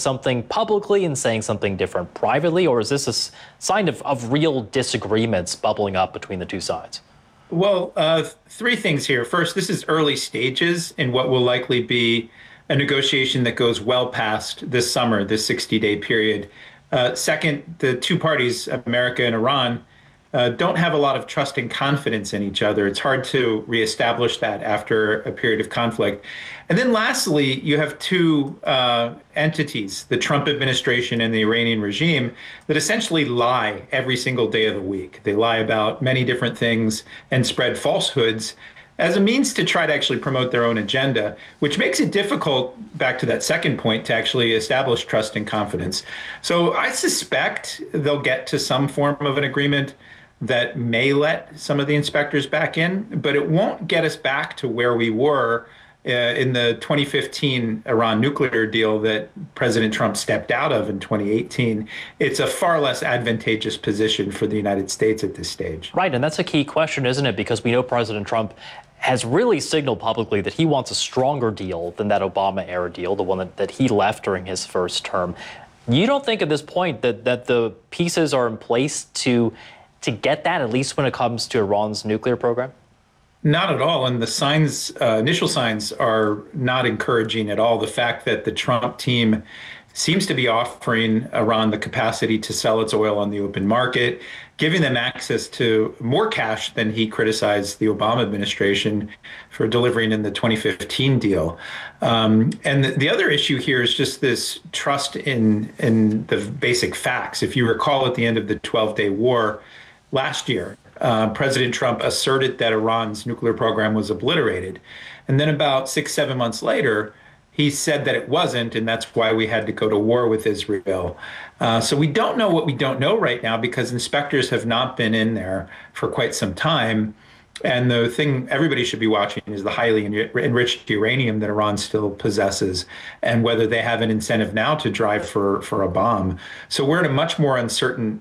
something publicly and saying something different privately, or is this a sign of real disagreements bubbling up between the two sides? Well, three things here. First, this is early stages in what will likely be a negotiation that goes well past this summer, this 60-day period. Second, the two parties, America and Iran, don't have a lot of trust and confidence in each other. It's hard to reestablish that after a period of conflict. And then lastly, you have two entities, the Trump administration and the Iranian regime, that essentially lie every single day of the week. They lie about many different things and spread falsehoods as a means to try to actually promote their own agenda, which makes it difficult, back to that second point, to actually establish trust and confidence. So I suspect they'll get to some form of an agreement that may let some of the inspectors back in, but it won't get us back to where we were in the 2015 Iran nuclear deal that President Trump stepped out of in 2018. It's a far less advantageous position for the United States at this stage. Right, and that's a key question, isn't it? Because we know President Trump has really signaled publicly that he wants a stronger deal than that Obama-era deal, the one that he left during his first term. You don't think at this point that the pieces are in place to get that, at least when it comes to Iran's nuclear program? Not at all. And the signs, initial signs, are not encouraging at all. The fact that the Trump team seems to be offering Iran the capacity to sell its oil on the open market, giving them access to more cash than he criticized the Obama administration for delivering in the 2015 deal. And the other issue here is just this trust in the basic facts. If you recall, at the end of the 12-day war last year, President Trump asserted that Iran's nuclear program was obliterated. And then about 6, 7 months later, he said that it wasn't, and that's why we had to go to war with Israel. So we don't know what we don't know right now because inspectors have not been in there for quite some time. And the thing everybody should be watching is the highly enriched uranium that Iran still possesses and whether they have an incentive now to drive for a bomb. So we're in a much more uncertain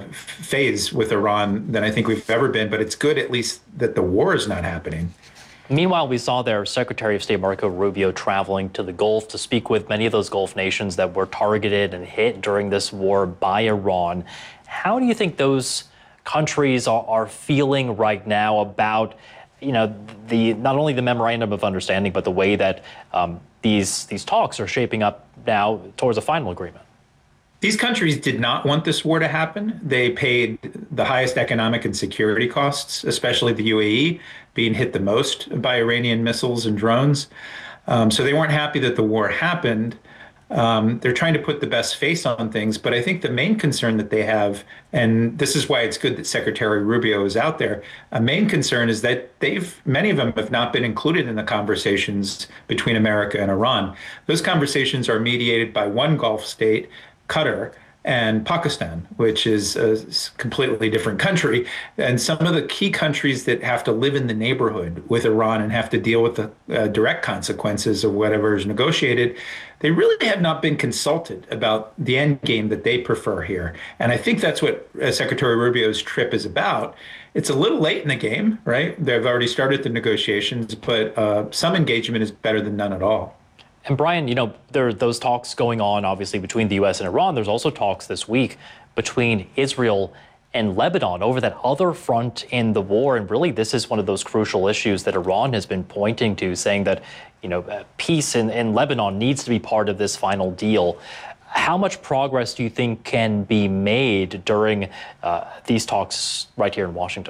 phase with Iran than I think we've ever been, but it's good at least that the war is not happening. Meanwhile, we saw their Secretary of State Marco Rubio traveling to the Gulf to speak with many of those Gulf nations that were targeted and hit during this war by Iran. How do you think those countries are feeling right now about, not only the memorandum of understanding, but the way that these talks are shaping up now towards a final agreement? These countries did not want this war to happen. They paid the highest economic and security costs, especially the UAE being hit the most by Iranian missiles and drones. So they weren't happy that the war happened. They're trying to put the best face on things, but I think the main concern that they have, and this is why it's good that Secretary Rubio is out there, a main concern is that many of them have not been included in the conversations between America and Iran. Those conversations are mediated by one Gulf state, Qatar, and Pakistan, which is a completely different country. And some of the key countries that have to live in the neighborhood with Iran and have to deal with the direct consequences of whatever is negotiated, they really have not been consulted about the end game that they prefer here. And I think that's what Secretary Rubio's trip is about. It's a little late in the game, right? They've already started the negotiations, but some engagement is better than none at all. And Brian, there are those talks going on, obviously, between the U.S. and Iran. There's also talks this week between Israel and Lebanon over that other front in the war. And really, this is one of those crucial issues that Iran has been pointing to, saying that, peace in Lebanon needs to be part of this final deal. How much progress do you think can be made during these talks right here in Washington?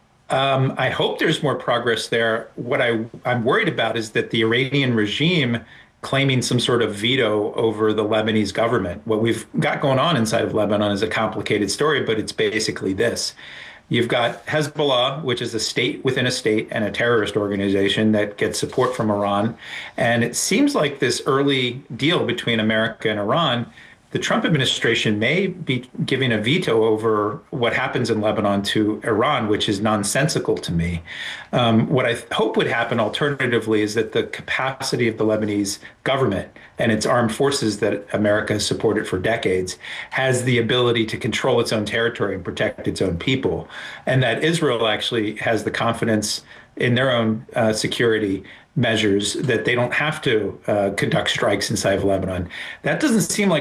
I hope there's more progress there. What I'm worried about is that the Iranian regime claiming some sort of veto over the Lebanese government. What we've got going on inside of Lebanon is a complicated story, but it's basically this. You've got Hezbollah, which is a state within a state and a terrorist organization that gets support from Iran. And it seems like this early deal between America and Iran, the Trump administration may be giving a veto over what happens in Lebanon to Iran, which is nonsensical to me. What I hope would happen alternatively is that the capacity of the Lebanese government and its armed forces that America has supported for decades has the ability to control its own territory and protect its own people, and that Israel actually has the confidence in their own security measures that they don't have to conduct strikes inside of Lebanon. That doesn't seem like